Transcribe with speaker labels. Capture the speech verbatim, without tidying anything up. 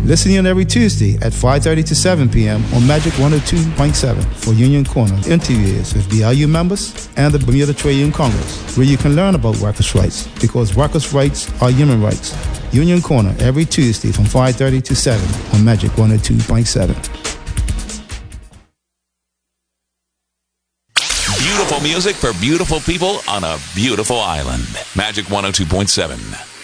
Speaker 1: Listen in every Tuesday at five thirty to seven p.m. on Magic one oh two point seven for Union Corner interviews with B L U members and the Bermuda Trade Union Congress, where you can learn about workers' rights, because workers' rights are human rights. Union Corner every Tuesday from five thirty to seven on Magic one oh two point seven.
Speaker 2: Beautiful music for beautiful people on a beautiful island. Magic one oh two point seven.